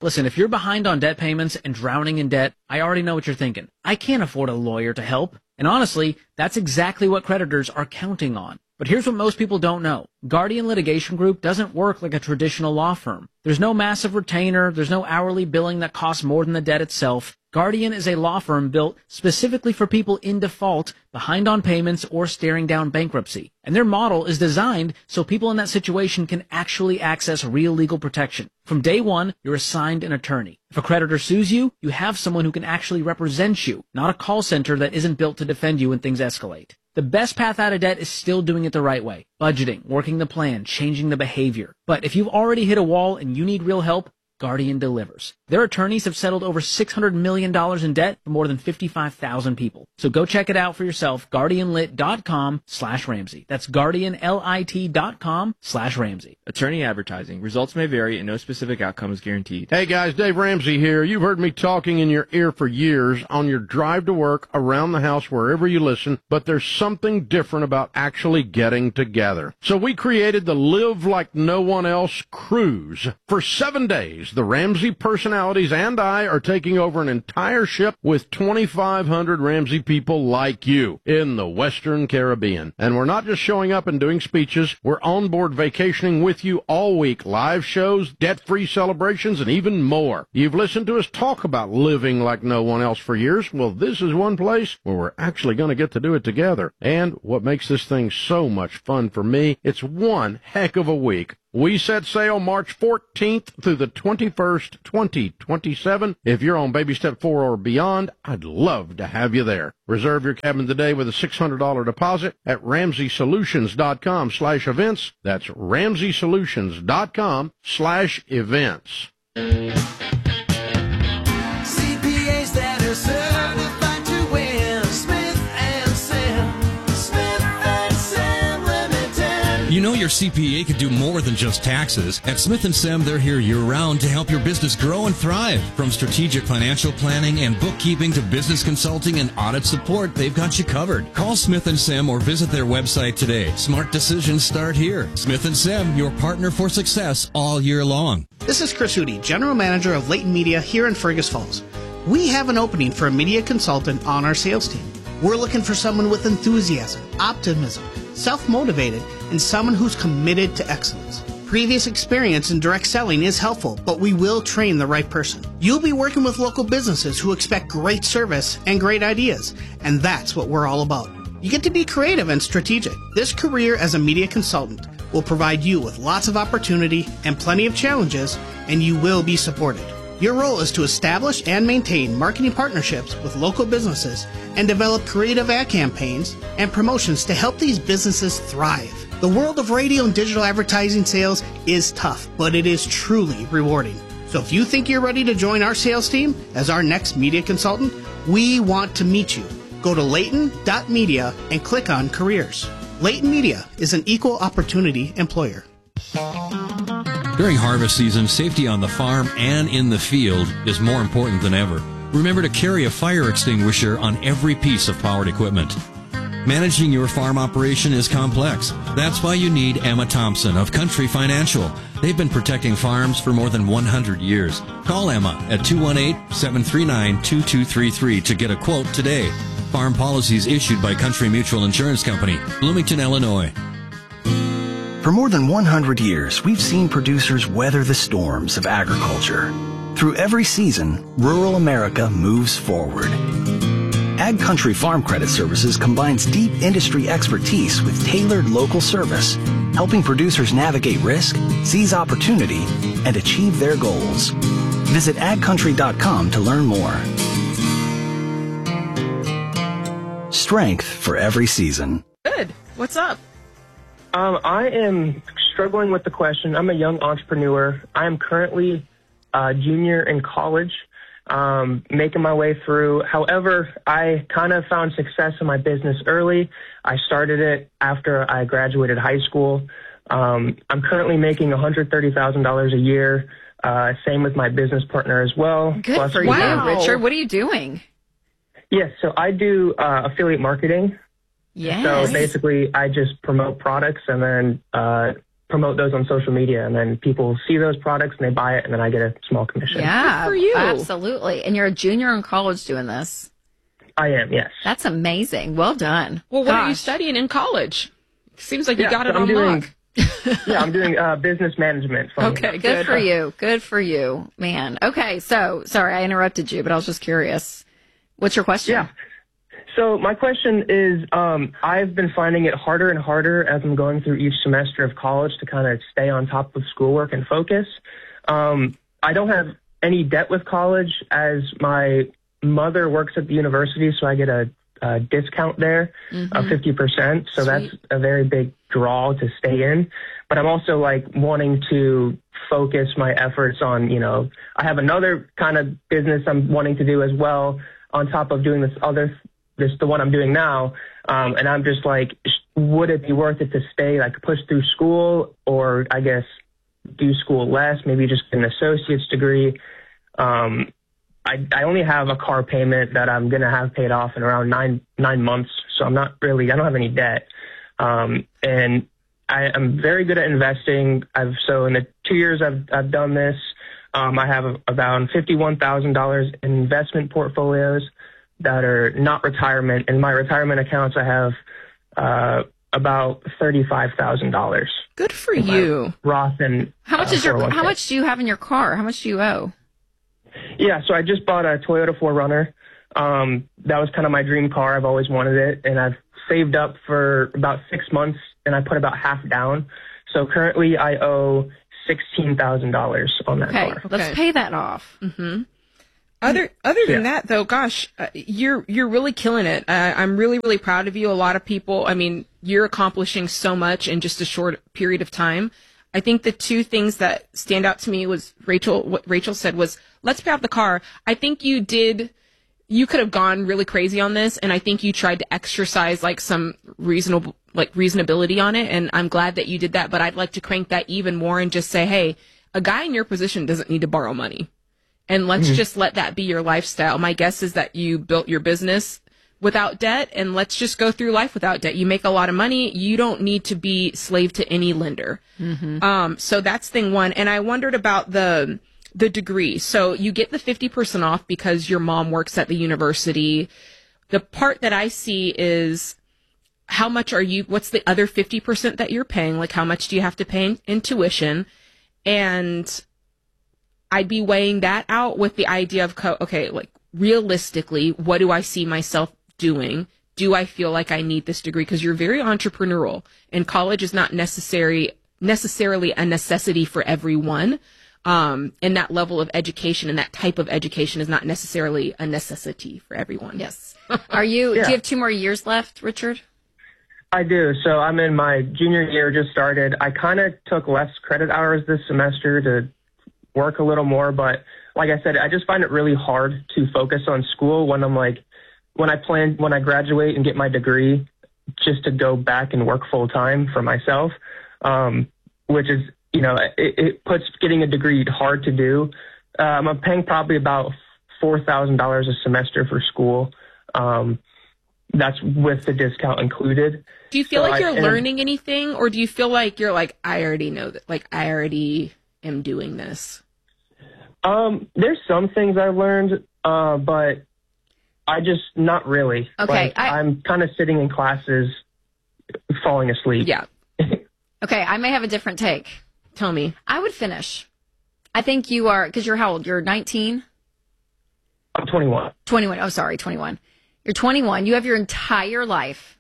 Listen, if you're behind on debt payments and drowning in debt, I already know what you're thinking. I can't afford a lawyer to help. And honestly, that's exactly what creditors are counting on. But here's what most people don't know. Guardian Litigation Group doesn't work like a traditional law firm. There's no massive retainer, there's no hourly billing that costs more than the debt itself. Guardian is a law firm built specifically for people in default, behind on payments, or staring down bankruptcy. And their model is designed so people in that situation can actually access real legal protection. From day one, you're assigned an attorney. If a creditor sues you, you have someone who can actually represent you, not a call center that isn't built to defend you when things escalate. The best path out of debt is still doing it the right way. Budgeting, working the plan, changing the behavior. But if you've already hit a wall and you need real help, Guardian delivers. Their attorneys have settled over $600 million in debt for more than 55,000 people. So go check it out for yourself, guardianlit.com/Ramsey. That's guardianlit.com/Ramsey. Attorney advertising. Results may vary and no specific outcome is guaranteed. Hey guys, Dave Ramsey here. You've heard me talking in your ear for years on your drive to work, around the house, wherever you listen, but there's something different about actually getting together. So we created the Live Like No One Else cruise. For 7 days, the Ramsey personalities and I are taking over an entire ship with 2,500 Ramsey people like you in the Western Caribbean. And we're not just showing up and doing speeches. We're on board vacationing with you all week. Live shows, debt-free celebrations, and even more. You've listened to us talk about living like no one else for years. Well, this is one place where we're actually going to get to do it together. And what makes this thing so much fun for me, it's one heck of a week. We set sail March 14th through the 21st, 2027. If you're on baby step 4 or beyond, I'd love to have you there. Reserve your cabin today with a $600 deposit at RamseySolutions.com/events. That's RamseySolutions.com/events. CPAs that are certified to win. Smith and Sam. Smith and Sam Limited. You know your CPA could do more than just taxes. At Smith & Sam, they're here year-round to help your business grow and thrive. From strategic financial planning and bookkeeping to business consulting and audit support, they've got you covered. Call Smith & Sam or visit their website today. Smart decisions start here. Smith & Sam, your partner for success all year long. This is Chris Hootie, General Manager of Leighton Media here in Fergus Falls. We have an opening for a media consultant on our sales team. We're looking for someone with enthusiasm, optimism, self-motivated, and someone who's committed to excellence. Previous experience in direct selling is helpful, but we will train the right person. You'll be working with local businesses who expect great service and great ideas, and that's what we're all about. You get to be creative and strategic. This career as a media consultant will provide you with lots of opportunity and plenty of challenges, and you will be supported. Your role is to establish and maintain marketing partnerships with local businesses and develop creative ad campaigns and promotions to help these businesses thrive. The world of radio and digital advertising sales is tough, but it is truly rewarding. So if you think you're ready to join our sales team as our next media consultant, we want to meet you. Go to Leighton.media and click on careers. Leighton Media is an equal opportunity employer. During harvest season, safety on the farm and in the field is more important than ever. Remember to carry a fire extinguisher on every piece of powered equipment. Managing your farm operation is complex. That's why you need Emma Thompson of Country Financial. They've been protecting farms for more than 100 years. Call Emma at 218-739-2233 to get a quote today. Farm policies issued by Country Mutual Insurance Company, Bloomington, Illinois. For more than 100 years, we've seen producers weather the storms of agriculture. Through every season, rural America moves forward. Ag Country Farm Credit Services combines deep industry expertise with tailored local service, helping producers navigate risk, seize opportunity, and achieve their goals. Visit agcountry.com to learn more. Strength for every season. Good. What's up? I am struggling with the question. I'm a young entrepreneur. I am currently a junior in college, making my way through. However, I kind of found success in my business early. I started it after I graduated high school. I'm currently making $130,000 a year. Same with my business partner as well. Good. Plus, wow, Richard, what are you doing? Yes, so I do affiliate marketing. Yes. So basically, I just promote products and then promote those on social media, and then people see those products and they buy it, and then I get a small commission. Yeah, Good for you. absolutely. And you're a junior in college doing this. I am, yes. That's amazing. Well done. Well, what are you Gosh. studying in college? Seems like you Yeah, got it so I'm on doing- lock. Yeah, I'm doing business management. funny Okay, enough. Good for you. Good for you, man. Okay, so sorry I interrupted you, but I was just curious. What's your question? Yeah. So my question is, I've been finding it harder and harder as I'm going through each semester of college to kind of stay on top of schoolwork and focus. I don't have any debt with college as my mother works at the university, so I get a discount there of 50%. So that's a very big draw to stay in. But I'm also like wanting to focus my efforts on, I have another kind of business I'm wanting to do as well on top of doing the one I'm doing now. And I'm just like, would it be worth it to stay, like push through school, or I guess do school less, maybe just get an associate's degree? I only have a car payment that I'm going to have paid off in around nine months. So I don't have any debt. And I'm very good at investing. So in the 2 years I've done this, I have about $51,000 in investment portfolios that are not retirement. In my retirement accounts, I have about $35,000. Good for you. Roth and How much how much do you have in your car? How much do you owe? Yeah, so I just bought a Toyota 4Runner. That was kind of my dream car. I've always wanted it, and I've saved up for about 6 months, and I put about half down. So currently I owe $16,000 on that Okay, car. let's pay that off. Mm-hmm. Other than that, though, gosh, you're really killing it. I'm really, really proud of you. A lot of people, I mean, you're accomplishing so much in just a short period of time. I think the two things that stand out to me was what Rachel said was, let's pay off the car. I think you could have gone really crazy on this, and I think you tried to exercise like some reasonability on it, and I'm glad that you did that, but I'd like to crank that even more and just say, hey, a guy in your position doesn't need to borrow money. And let's just let that be your lifestyle. My guess is that you built your business without debt, and let's just go through life without debt. You make a lot of money. You don't need to be slave to any lender. So that's thing one. And I wondered about the degree. So you get the 50% off because your mom works at the university. The part that I see is what's the other 50% that you're paying? Like how much do you have to pay in tuition? And I'd be weighing that out with the idea of, like realistically, what do I see myself doing? Do I feel like I need this degree? Because you're very entrepreneurial, and college is not necessarily a necessity for everyone. And that level of education and that type of education is not necessarily a necessity for everyone. Yes. Do you have 2 more years left, Richard? I do. So I'm in my junior year, just started. I kind of took less credit hours this semester to work a little more, but like I said, I just find it really hard to focus on school when when I graduate and get my degree, just to go back and work full time for myself, which is, it puts getting a degree hard to do. I'm paying probably about $4,000 a semester for school. That's with the discount included. Do you feel like you're learning anything, or do you feel like you're like, I already know that, like I already am doing this? There's some things I've learned, but I just not really. Okay. I'm kind of sitting in classes, falling asleep. Yeah. Okay, I may have a different take. Tell me. I would finish. I think you are, because you're how old? You're 19? I'm 21. 21. Oh, sorry, 21. You're 21. You have your entire life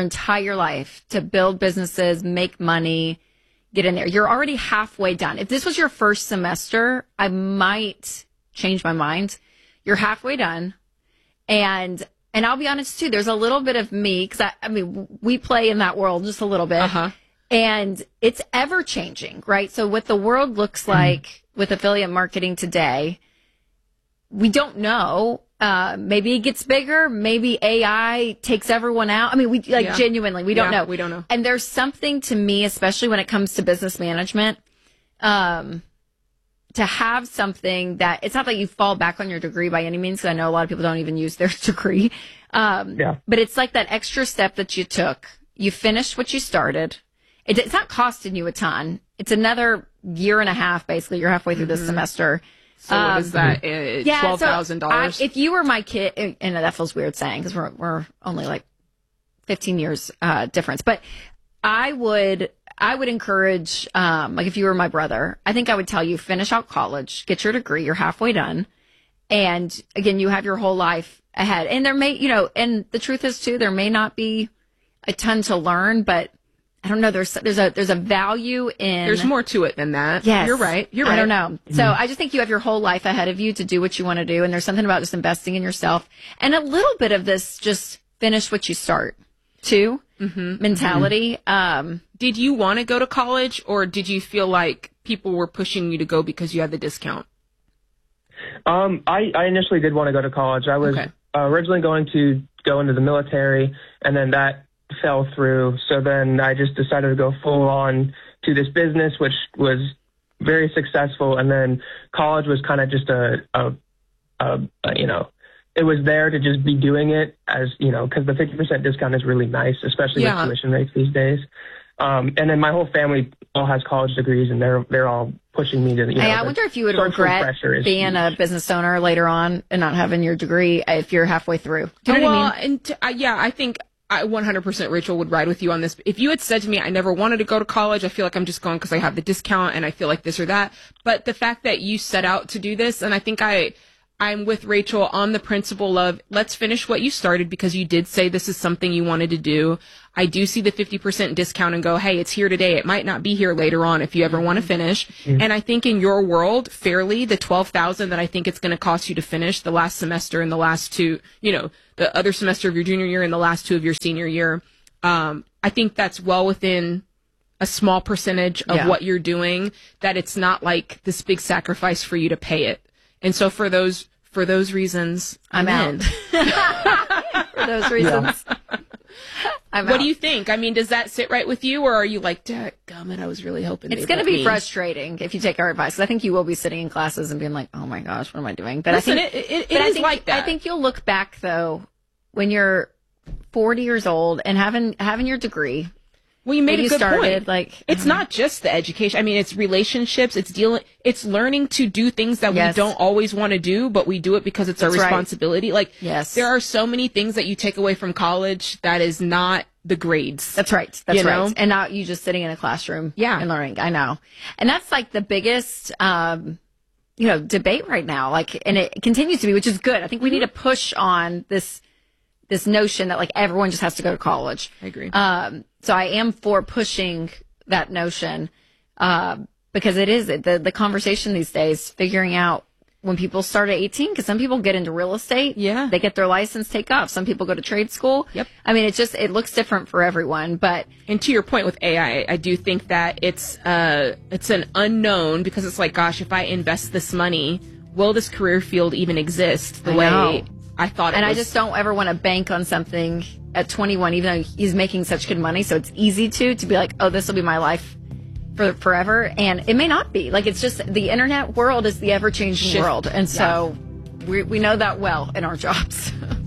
to build businesses, make money, get in there. You're already halfway done. If this was your first semester, I might change my mind. You're halfway done. And I'll be honest too, there's a little bit of me, because I mean, we play in that world just a little bit. And it's ever changing, right? So what the world looks like with affiliate marketing today, we don't know. Maybe it gets bigger. Maybe AI takes everyone out. I mean, genuinely, we don't know. We don't know. And there's something to me, especially when it comes to business management, to have something that it's not that you fall back on your degree by any means, because I know a lot of people don't even use their degree. But it's like that extra step that you took. You finished what you started. it's not costing you a ton. It's another year and a half, basically. You're halfway through this semester. So what is that? $12,000? If you were my kid, and that feels weird saying because we're only like 15 years difference, but I would encourage, like if you were my brother, I think I would tell you, finish out college, get your degree, you're halfway done. And again, you have your whole life ahead. And there may, and the truth is too, there may not be a ton to learn, but I don't know. There's a value in. There's more to it than that. Yes. You're right. I don't know. So I just think you have your whole life ahead of you to do what you want to do. And there's something about just investing in yourself and a little bit of this, just finish what you start too mentality. Did you want to go to college or did you feel like people were pushing you to go because you had the discount? I initially did want to go to college. I was originally going to go into the military, and then that fell through. So then I just decided to go full on to this business, which was very successful. And then college was kind of just it was there to just be doing it as, because the 50% discount is really nice, especially with tuition rates these days. And then my whole family all has college degrees, and they're all pushing me to. I wonder if you would regret being a business owner later on and not having your degree if you're halfway through. Do you know what I mean? I think I 100% Rachel would ride with you on this. If you had said to me, I never wanted to go to college, I feel like I'm just going because I have the discount and I feel like this or that. But the fact that you set out to do this, and I think I'm with Rachel on the principle of let's finish what you started because you did say this is something you wanted to do. I do see the 50% discount and go, hey, it's here today. It might not be here later on if you ever want to finish. And I think in your world, fairly, the $12,000 that I think it's going to cost you to finish the last semester and the last two, the other semester of your junior year and the last two of your senior year, I think that's well within a small percentage of what you're doing, that it's not like this big sacrifice for you to pay it. And so for those reasons, I'm out. For those reasons. What do you think? I mean, does that sit right with you, or are you like, dadgummit, I was really hoping it's going to be frustrating if you take our advice. I think you will be sitting in classes and being like, oh my gosh, what am I doing? But listen, I think it is like that. I think you'll look back though when you're 40 years old and having your degree. Well, you made a good point. Like, it's not just the education. I mean, it's relationships. It's learning to do things that we don't always want to do, but we do it because it's our responsibility. Right. Like, there are so many things that you take away from college that is not the grades. That's right. That's right. And not you just sitting in a classroom and learning. I know. And that's like the biggest, debate right now. Like, and it continues to be, which is good. I think we need to push on this notion that like everyone just has to go to college. I agree. So I am for pushing that notion, because it is the conversation these days, figuring out when people start at 18, because some people get into real estate. Yeah. They get their license, take off. Some people go to trade school. Yep. I mean, it looks different for everyone, and to your point with AI, I do think that it's an unknown, because it's like, gosh, if I invest this money, will this career field even exist the way I thought it was? And I just don't ever want to bank on something at 21, even though he's making such good money. So it's easy to be like, oh, this will be my life for forever. And it may not be. Like, it's just the internet world is the ever-changing world. And so we know that well in our jobs.